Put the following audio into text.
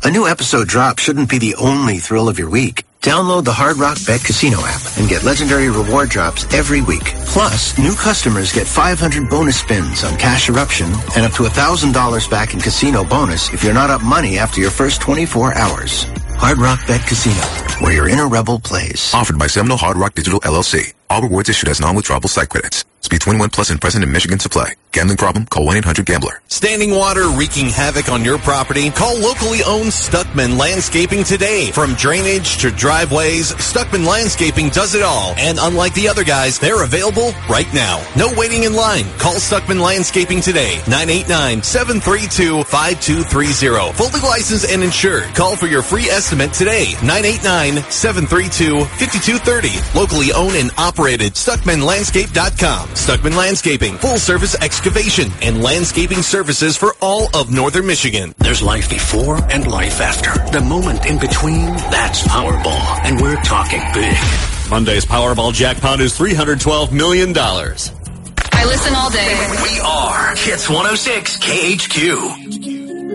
A new episode drop shouldn't be the only thrill of your week. Download the Hard Rock Bet Casino app and get legendary reward drops every week. Plus, new customers get 500 bonus spins on Cash Eruption and up to $1,000 back in casino bonus if you're not up money after your first 24 hours. Hard Rock Bet Casino, where your inner rebel plays. Offered by Seminole Hard Rock Digital LLC. All rewards issued as non-withdrawable site credits. Speed 21 plus and present in Michigan supply. Gambling problem? Call 1-800-GAMBLER. Standing water wreaking havoc on your property? Call locally owned Stuckman Landscaping today. From drainage to driveways, Stuckman Landscaping does it all. And unlike the other guys, they're available right now. No waiting in line. Call Stuckman Landscaping today. 989-732-5230. Fully licensed and insured. Call for your free estimate today. 989-732-5230. Locally owned and operated. StuckmanLandscape.com. Stuckman Landscaping. Full service excavation and landscaping services for all of northern Michigan. There's life before and life after. The moment in between, that's Powerball. And we're talking big. Monday's Powerball jackpot is $312 million. I listen all day. We are Hits 106 KHQ.